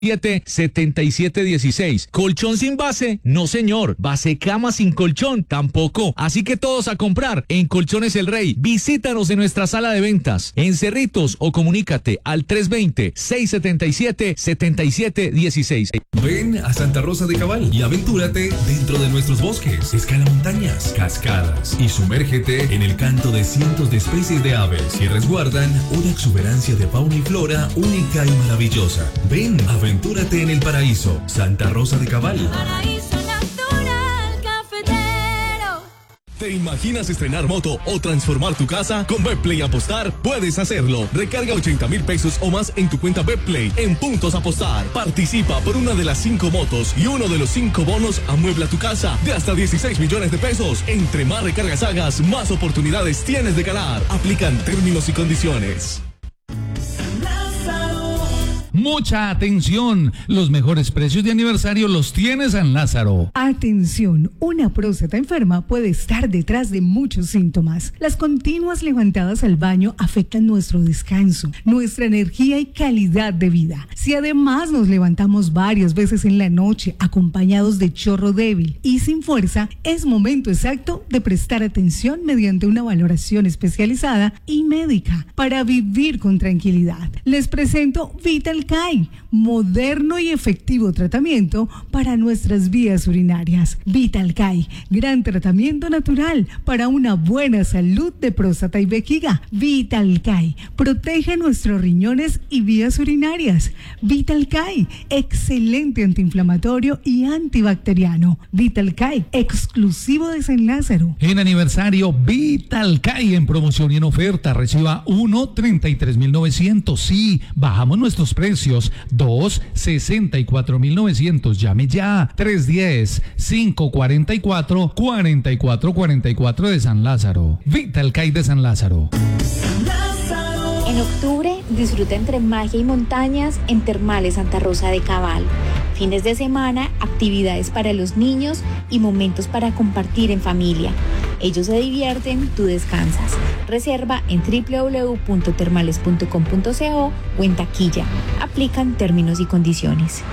7716. ¿Colchón sin base? No, señor. Base cama sin colchón? Tampoco. Así que todos a comprar en Colchones El Rey. Visítanos en nuestra sala de ventas en Cerritos o comunícate al 320-677-7716. Ven a Santa Rosa de Cabal y aventúrate dentro de nuestros bosques, escala montañas, cascadas y sumérgete en el canto de cientos de especies de aves que resguardan una exuberancia de fauna y flora única y maravillosa. Ven, aventúrate en el paraíso, Santa Rosa de Cabal. Paraíso natural cafetero. ¿Te imaginas estrenar moto o transformar tu casa? Con Betplay Apostar puedes hacerlo. Recarga 80,000 pesos o más en tu cuenta Betplay en Puntos Apostar. Participa por una de las 5 motos y uno de los 5 bonos amuebla tu casa de hasta 16 millones de pesos. Entre más recargas hagas, más oportunidades tienes de ganar. Aplican términos y condiciones. Mucha atención, los mejores precios de aniversario los tiene San Lázaro. Atención, una próstata enferma puede estar detrás de muchos síntomas. Las continuas levantadas al baño afectan nuestro descanso, nuestra energía y calidad de vida. Si además nos levantamos varias veces en la noche acompañados de chorro débil y sin fuerza, es momento exacto de prestar atención mediante una valoración especializada y médica para vivir con tranquilidad. Les presento Vital Kai, moderno y efectivo tratamiento para nuestras vías urinarias. Vital Kai, gran tratamiento natural para una buena salud de próstata y vejiga. Vital Kai, protege nuestros riñones y vías urinarias. Vital Kai, excelente antiinflamatorio y antibacteriano. Vital Kai, exclusivo de San Lázaro. En aniversario, Vital Kai en promoción y en oferta. Reciba 1,33,900. Sí, bajamos nuestros precios. 2, 64,900. Llame ya. 310-544-4444 de San Lázaro. Vital Kai de San Lázaro. En octubre, disfruta entre magia y montañas en Termales Santa Rosa de Cabal. Fines de semana, actividades para los niños y momentos para compartir en familia. Ellos se divierten, tú descansas. Reserva en www.termales.com.co o en taquilla. Aplican términos y condiciones.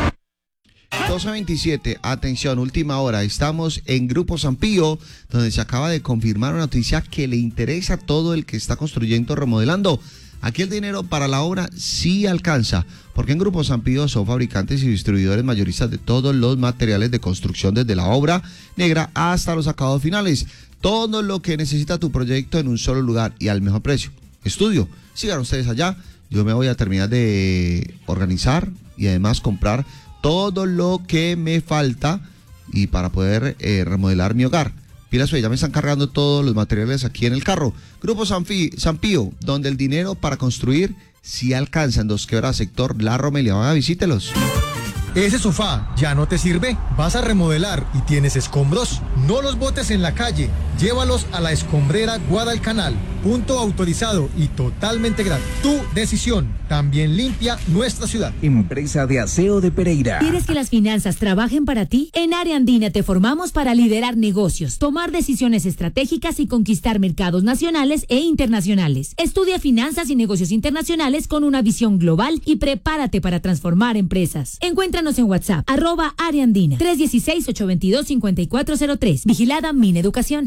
12:27, atención, última hora, estamos en Grupo Sampío, donde se acaba de confirmar una noticia que le interesa a todo el que está construyendo o remodelando. Aquí el dinero para la obra sí alcanza, porque en Grupo Sampío son fabricantes y distribuidores mayoristas de todos los materiales de construcción, desde la obra negra hasta los acabados finales. Todo lo que necesita tu proyecto en un solo lugar y al mejor precio. Estudio, sigan ustedes allá, yo me voy a terminar de organizar y además comprar todo lo que me falta y para poder remodelar mi hogar. Pilas, ya me están cargando todos los materiales aquí en el carro. Grupo Sampío, donde el dinero para construir sí alcanza, en Dos Quebradas, sector La Romelia. Vaya, visítelos. ¿Ese sofá ya no te sirve? ¿Vas a remodelar y tienes escombros? No los botes en la calle, llévalos a la escombrera Guadalcanal. Punto autorizado y totalmente gratis. Tu decisión también limpia nuestra ciudad. Empresa de Aseo de Pereira. ¿Quieres que las finanzas trabajen para ti? En Área Andina te formamos para liderar negocios, tomar decisiones estratégicas y conquistar mercados nacionales e internacionales. Estudia finanzas y negocios internacionales con una visión global y prepárate para transformar empresas. Encuéntranos en WhatsApp, @Área Andina, 316-822-5403. Vigilada Mineducación.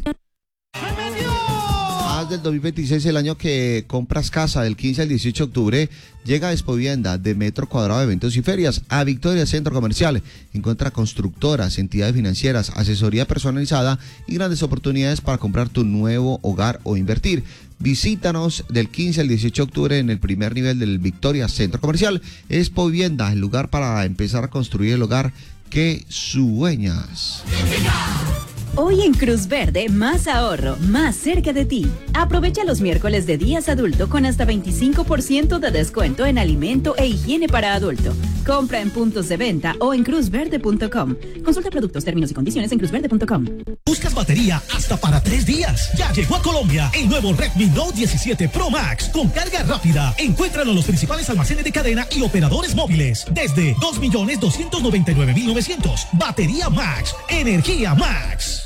Del 2026, el año que compras casa, del 15 al 18 de octubre, llega a Expovienda de Metro Cuadrado de Eventos y Ferias a Victoria Centro Comercial. Encuentra constructoras, entidades financieras, asesoría personalizada y grandes oportunidades para comprar tu nuevo hogar o invertir. Visítanos del 15 al 18 de octubre en el primer nivel del Victoria Centro Comercial. Expovienda, el lugar para empezar a construir el hogar que sueñas. Hoy en Cruz Verde, más ahorro, más cerca de ti. Aprovecha los miércoles de días adulto con hasta 25% de descuento en alimento e higiene para adulto. Compra en puntos de venta o en cruzverde.com. Consulta productos, términos y condiciones en cruzverde.com. ¿Buscas batería hasta para 3 días? Ya llegó a Colombia el nuevo Redmi Note 17 Pro Max con carga rápida. Encuéntralo en los principales almacenes de cadena y operadores móviles desde 2.299.900. Batería Max, energía Max.